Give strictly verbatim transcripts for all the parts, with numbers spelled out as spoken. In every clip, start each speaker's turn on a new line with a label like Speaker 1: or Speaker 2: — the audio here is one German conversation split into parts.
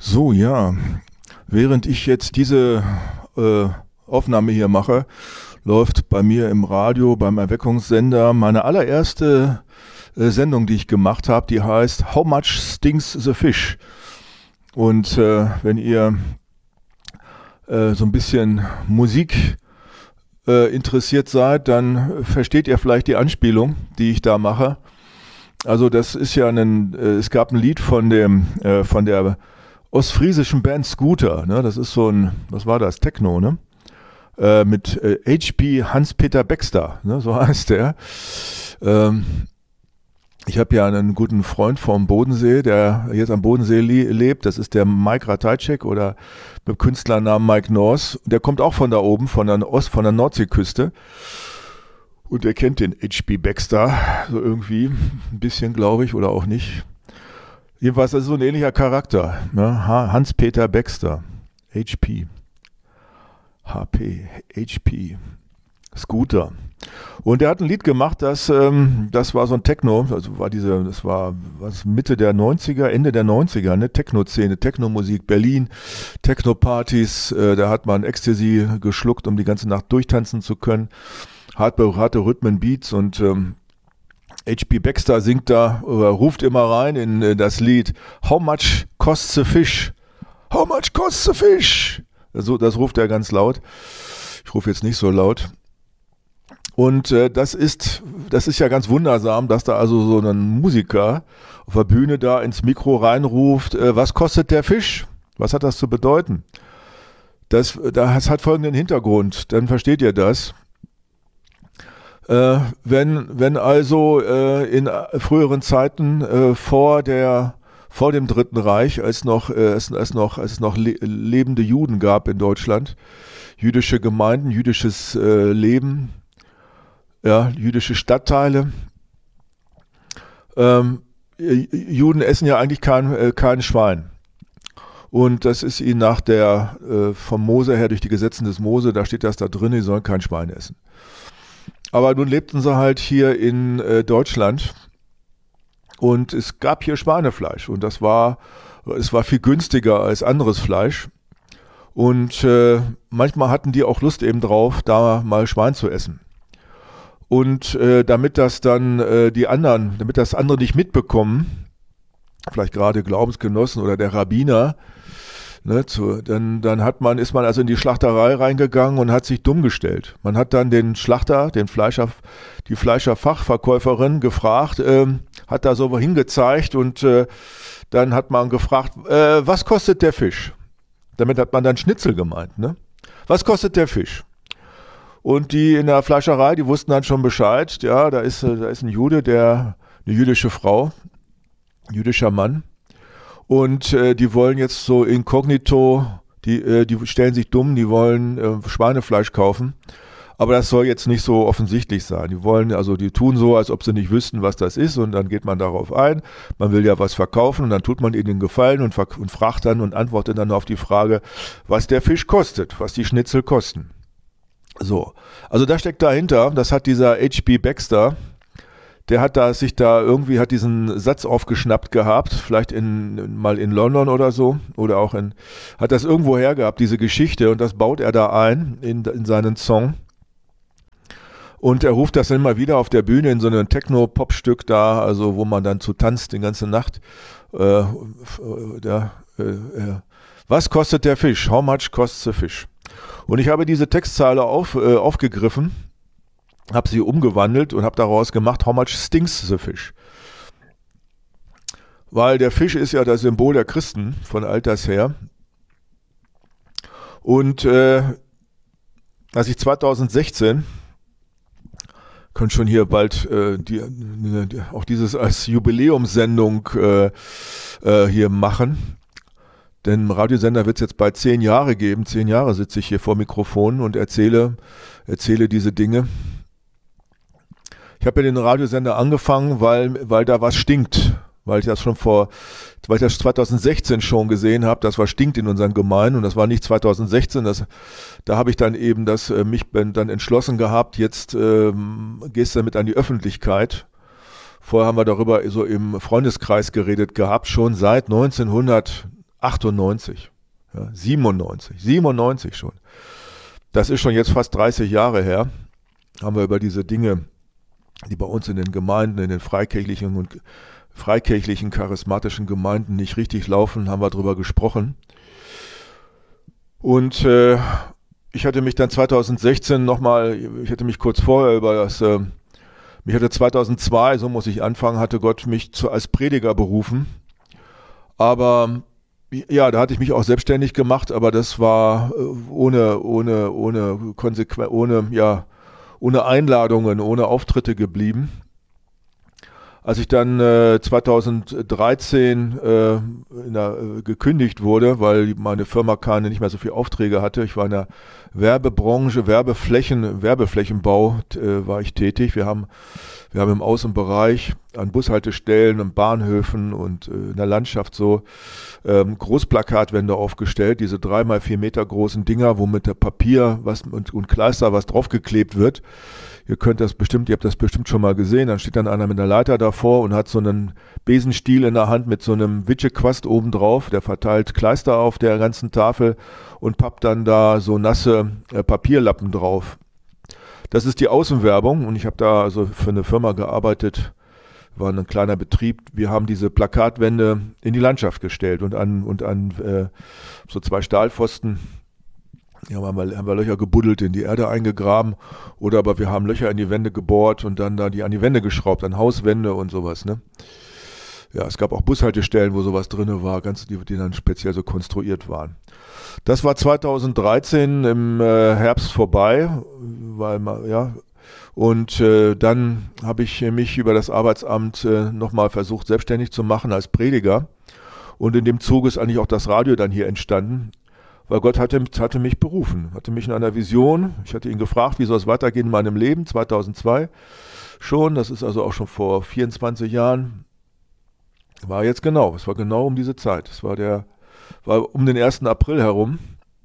Speaker 1: So, ja, während ich jetzt diese äh, Aufnahme hier mache, läuft bei mir im Radio, beim Erweckungssender, meine allererste äh, Sendung, die ich gemacht habe, die heißt How Much Stinks the Fish? Und äh, wenn ihr äh, so ein bisschen Musik äh, interessiert seid, dann versteht ihr vielleicht die Anspielung, die ich da mache. Also das ist ja ein, äh, es gab ein Lied von dem, äh, von der ostfriesischen Band Scooter, ne? Das ist so ein, was war das, Techno, ne? Äh, mit äh, H P Hans-Peter Baxter, ne? So heißt der. Ähm, ich habe ja einen guten Freund vom Bodensee, der jetzt am Bodensee le- lebt, das ist der Mike Ratajczyk oder mit Künstlernamen Mike North. Der kommt auch von da oben, von der Ost-, von der Nordseeküste. Und er kennt den H P Baxter, so irgendwie, ein bisschen, glaube ich, oder auch nicht. Jedenfalls, das ist so ein ähnlicher Charakter, ne? Hans-Peter Baxter, H P, H P, H P, Scooter. Und er hat ein Lied gemacht, das, ähm, das war so ein Techno, also war diese, das war was Mitte der neunziger, Ende der neunziger, ne? Techno-Szene, Techno-Musik, Berlin, Techno-Partys, äh, da hat man Ecstasy geschluckt, um die ganze Nacht durchtanzen zu können. Harte, harte Rhythmen, Beats und ähm, H P Baxter singt da, oder ruft immer rein in äh, das Lied How much costs the fish? How much costs the fish? Also, das ruft er ganz laut. Ich rufe jetzt nicht so laut. Und äh, das ist, das ist ja ganz wundersam, dass da also so ein Musiker auf der Bühne da ins Mikro reinruft, äh, was kostet der Fisch? Was hat das zu bedeuten? Das, das hat folgenden Hintergrund, dann versteht ihr das. Äh, wenn, wenn also äh, in früheren Zeiten äh, vor der, vor dem Dritten Reich, als noch, äh, es, als noch, als es noch le- lebende Juden gab in Deutschland, jüdische Gemeinden, jüdisches äh, Leben, ja, jüdische Stadtteile. Ähm, Juden essen ja eigentlich kein, äh, kein Schwein. Und das ist ihnen nach der, äh, vom Mose her, durch die Gesetze des Mose, da steht das da drin, die sollen kein Schwein essen. Aber nun lebten sie halt hier in äh, Deutschland und es gab hier Schweinefleisch und das war, es war viel günstiger als anderes Fleisch und äh, manchmal hatten die auch Lust eben drauf, da mal Schwein zu essen. Und äh, damit das dann äh, die anderen, damit das andere nicht mitbekommen, vielleicht gerade Glaubensgenossen oder der Rabbiner, Ne, zu, dann, dann hat man, ist man also in die Schlachterei reingegangen und hat sich dumm gestellt. Man hat dann den Schlachter, den Fleischer, die Fleischerfachverkäuferin gefragt, ähm, hat da so hingezeigt und äh, dann hat man gefragt, äh, was kostet der Fisch? Damit hat man dann Schnitzel gemeint, ne? Was kostet der Fisch? Und die in der Fleischerei, die wussten dann schon Bescheid, ja, da ist, da ist ein Jude, der, eine jüdische Frau, ein jüdischer Mann. Und äh, die wollen jetzt so inkognito, die, äh, die stellen sich dumm, die wollen äh, Schweinefleisch kaufen. Aber das soll jetzt nicht so offensichtlich sein. Die wollen, also die tun so, als ob sie nicht wüssten, was das ist und dann geht man darauf ein. Man will ja was verkaufen und dann tut man ihnen den Gefallen und, ver- und fragt dann und antwortet dann auf die Frage, was der Fisch kostet, was die Schnitzel kosten. So, also das steckt dahinter, das hat dieser H P Baxter, der hat da sich da irgendwie hat diesen Satz aufgeschnappt gehabt, vielleicht in, mal in London oder so, oder auch in, hat das irgendwo her gehabt, diese Geschichte, und das baut er da ein in, in seinen Song. Und er ruft das dann immer wieder auf der Bühne in so einem Techno-Pop-Stück da, also wo man dann zu tanzt die ganze Nacht. Äh, der, äh, äh, was kostet der Fisch? How much costs the fish? Und ich habe diese Textzeile auf, äh, aufgegriffen, habe sie umgewandelt und habe daraus gemacht, how much stinks the fish? Weil der Fisch ist ja das Symbol der Christen von alters her. Und äh, als ich zweitausendsechzehn, können schon hier bald äh, die, die, auch dieses als Jubiläumssendung äh, äh, hier machen, denn im Radiosender wird es jetzt bald zehn Jahre geben. Zehn Jahre sitze ich hier vor Mikrofonen und erzähle, erzähle diese Dinge. Ich habe ja den Radiosender angefangen, weil, weil da was stinkt, weil ich das schon vor, weil ich das zweitausendsechzehn schon gesehen habe, dass was stinkt in unseren Gemeinden und das war nicht zweitausendsechzehn, das, da habe ich dann eben das, äh, mich dann entschlossen gehabt, jetzt ähm, gehst du damit an die Öffentlichkeit. Vorher haben wir darüber so im Freundeskreis geredet gehabt, schon seit neunzehnhundert achtundneunzig, ja, siebenundneunzig, siebenundneunzig schon. Das ist schon jetzt fast dreißig Jahre her, haben wir über diese Dinge, die bei uns in den Gemeinden, in den freikirchlichen und freikirchlichen charismatischen Gemeinden nicht richtig laufen, haben wir drüber gesprochen. Und äh, ich hatte mich dann zweitausendsechzehn nochmal, ich hatte mich kurz vorher über das, äh, mich hatte zweitausendzwei, so muss ich anfangen, hatte Gott mich zu, als Prediger berufen. Aber ja, da hatte ich mich auch selbstständig gemacht, aber das war äh, ohne, ohne, ohne Konsequenz, ohne, ja, ohne Einladungen, ohne Auftritte geblieben. Als ich dann äh, zweitausenddreizehn äh, in der, äh, gekündigt wurde, weil meine Firma keine nicht mehr so viele Aufträge hatte, ich war in der Werbebranche, Werbeflächen, Werbeflächenbau äh, war ich tätig. Wir haben, wir haben im Außenbereich an Bushaltestellen und Bahnhöfen und äh, in der Landschaft so ähm, Großplakatwände aufgestellt, diese drei mal vier Meter großen Dinger, wo mit der Papier was und, und Kleister was draufgeklebt wird. Ihr könnt das bestimmt, ihr habt das bestimmt schon mal gesehen, dann steht dann einer mit einer Leiter davor und hat so einen Besenstiel in der Hand mit so einem Witschequast oben drauf, der verteilt Kleister auf der ganzen Tafel und pappt dann da so nasse äh, Papierlappen drauf. Das ist die Außenwerbung und ich habe da also für eine Firma gearbeitet, war ein kleiner Betrieb. Wir haben diese Plakatwände in die Landschaft gestellt und an, und an äh, so zwei Stahlpfosten. Ja, haben wir, haben wir Löcher gebuddelt, in die Erde eingegraben oder aber wir haben Löcher in die Wände gebohrt und dann da die an die Wände geschraubt, an Hauswände und sowas, ne? Ja, es gab auch Bushaltestellen, wo sowas drin war, ganz, die, die dann speziell so konstruiert waren. Das war zweitausenddreizehn im äh, Herbst vorbei, weil ja, und äh, dann habe ich mich über das Arbeitsamt äh, nochmal versucht, selbstständig zu machen als Prediger und in dem Zuge ist eigentlich auch das Radio dann hier entstanden. Weil Gott hatte, hatte mich berufen, hatte mich in einer Vision, ich hatte ihn gefragt, wie soll es weitergehen in meinem Leben, zweitausendzwei schon, das ist also auch schon vor vierundzwanzig Jahren, war jetzt genau, es war genau um diese Zeit, es war der, war um den ersten April herum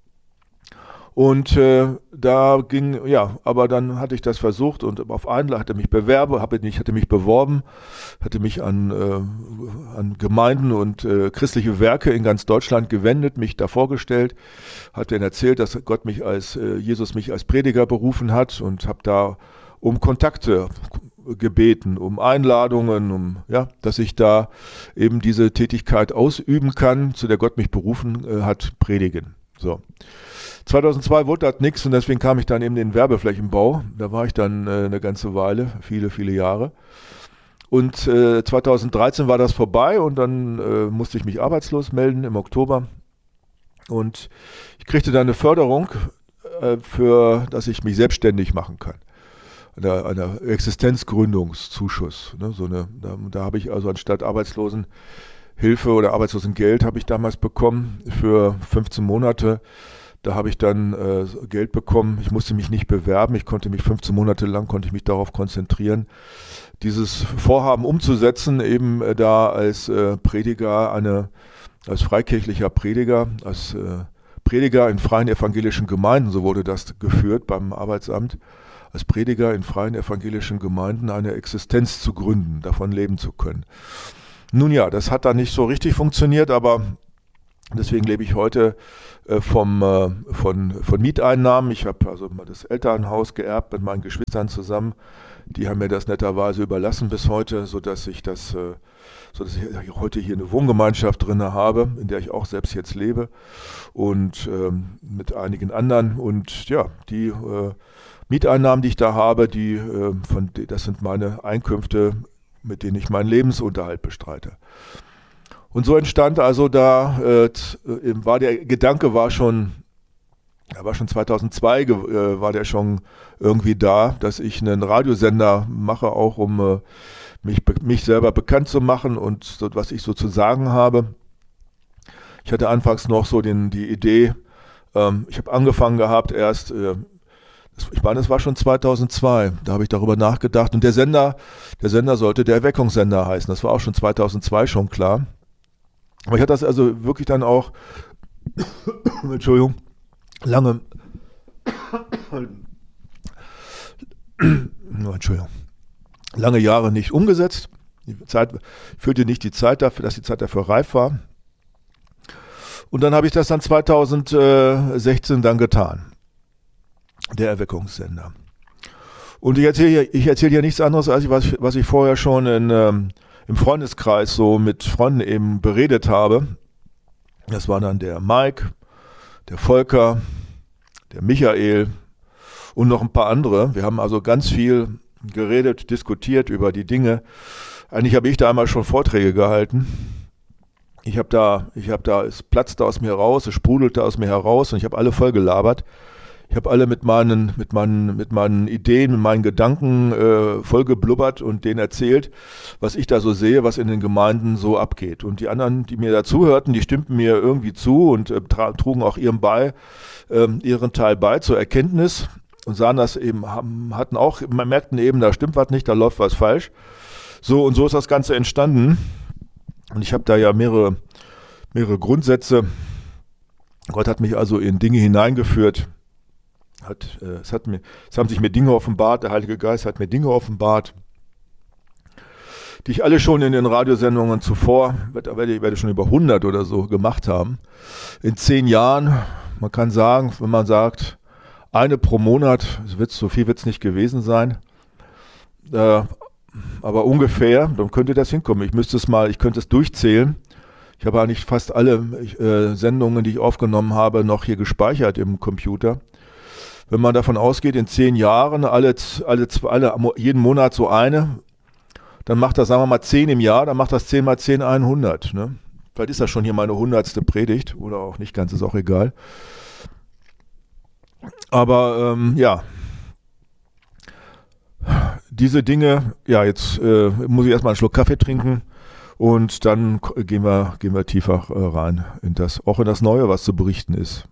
Speaker 1: und äh, da ging, ja, aber dann hatte ich das versucht und auf Einladung hatte mich bewerben, habe ich hatte mich beworben, hatte mich an, äh, an Gemeinden und äh, christliche Werke in ganz Deutschland gewendet, mich da vorgestellt, hatte ihnen erzählt, dass Gott mich als, äh, Jesus mich als Prediger berufen hat und habe da um Kontakte gebeten, um Einladungen, um, ja, dass ich da eben diese Tätigkeit ausüben kann, zu der Gott mich berufen äh, hat, predigen. So. zweitausendzwei wurde das nichts und deswegen kam ich dann eben in den Werbeflächenbau. Da war ich dann äh, eine ganze Weile, viele, viele Jahre. Und äh, zweitausenddreizehn war das vorbei und dann äh, musste ich mich arbeitslos melden im Oktober. Und ich kriegte dann eine Förderung, äh, für dass ich mich selbstständig machen kann. Einer, einer Existenzgründungszuschuss. Ne, so eine, da, da habe ich also anstatt Arbeitslosenhilfe oder Arbeitslosengeld habe ich damals bekommen für fünfzehn Monate. Da habe ich dann äh, Geld bekommen. Ich musste mich nicht bewerben. Ich konnte mich fünfzehn Monate lang, konnte ich mich darauf konzentrieren, dieses Vorhaben umzusetzen, eben äh, da als äh, Prediger, eine, als freikirchlicher Prediger, als äh, Prediger in freien evangelischen Gemeinden, so wurde das geführt beim Arbeitsamt, als Prediger in freien evangelischen Gemeinden eine Existenz zu gründen, davon leben zu können. Nun ja, das hat dann nicht so richtig funktioniert, aber deswegen lebe ich heute äh, vom, äh, von, von Mieteinnahmen. Ich habe also mal das Elternhaus geerbt mit meinen Geschwistern zusammen. Die haben mir das netterweise überlassen bis heute, sodass ich das, äh, sodass ich heute hier eine Wohngemeinschaft drin habe, in der ich auch selbst jetzt lebe und ähm, mit einigen anderen. Und ja, die äh, Mieteinnahmen, die ich da habe, die, äh, von, das sind meine Einkünfte, mit denen ich meinen Lebensunterhalt bestreite. Und so entstand also da, äh, war der Gedanke war schon, er war schon zweitausendzwei, äh, war der schon irgendwie da, dass ich einen Radiosender mache, auch um äh, mich, mich selber bekannt zu machen und so, was ich so zu sagen habe. Ich hatte anfangs noch so den, die Idee, ähm, ich habe angefangen gehabt erst, äh, ich meine, es war schon zweitausendzwei, da habe ich darüber nachgedacht und der Sender, der Sender sollte der Erweckungssender heißen, das war auch schon zweitausendzwei schon klar. Aber ich hatte das also wirklich dann auch, Entschuldigung, lange, Entschuldigung, lange Jahre nicht umgesetzt. Die Zeit, fühlte nicht die Zeit dafür, dass die Zeit dafür reif war. Und dann habe ich das dann zweitausendsechzehn dann getan, der Erweckungssender. Und ich erzähle hier, ich erzähle hier nichts anderes, als ich, was, ich, was ich vorher schon in, ähm, im Freundeskreis so mit Freunden eben beredet habe. Das war dann der Mike, der Volker, der Michael und noch ein paar andere. Wir haben also ganz viel geredet, diskutiert über die Dinge. Eigentlich habe ich da einmal schon Vorträge gehalten. Ich habe da, ich habe da, es platzte aus mir raus, es sprudelte aus mir heraus und ich habe alle voll gelabert. Ich habe alle mit meinen, mit meinen, mit meinen Ideen, mit meinen Gedanken äh, voll geblubbert und denen erzählt, was ich da so sehe, was in den Gemeinden so abgeht. Und die anderen, die mir dazuhörten, die stimmten mir irgendwie zu und äh, trugen auch ihren, bei, äh, ihren Teil bei zur Erkenntnis und sahen das eben, haben, hatten auch, man merkten eben, da stimmt was nicht, da läuft was falsch. So und so ist das Ganze entstanden. Und ich habe da ja mehrere, mehrere Grundsätze. Gott hat mich also in Dinge hineingeführt. Hat, äh, es, hat mir, es haben sich mir Dinge offenbart, der Heilige Geist hat mir Dinge offenbart, die ich alle schon in den Radiosendungen zuvor, ich werde, werde schon über hundert oder so gemacht haben. In zehn Jahren, man kann sagen, wenn man sagt, eine pro Monat, so viel wird es nicht gewesen sein, äh, aber ungefähr, dann könnte das hinkommen. Ich müsste es mal, ich könnte es durchzählen. Ich habe eigentlich fast alle äh, Sendungen, die ich aufgenommen habe, noch hier gespeichert im Computer. Wenn man davon ausgeht, in zehn Jahren, alle, alle, alle, jeden Monat so eine, dann macht das, sagen wir mal, zehn im Jahr, dann macht das zehn mal zehn hundert. Ne? Vielleicht ist das schon hier meine hundertste Predigt oder auch nicht ganz, ist auch egal. Aber ähm, ja, diese Dinge, ja, jetzt äh, muss ich erstmal einen Schluck Kaffee trinken und dann gehen wir, gehen wir tiefer äh, rein in das, auch in das Neue, was zu berichten ist.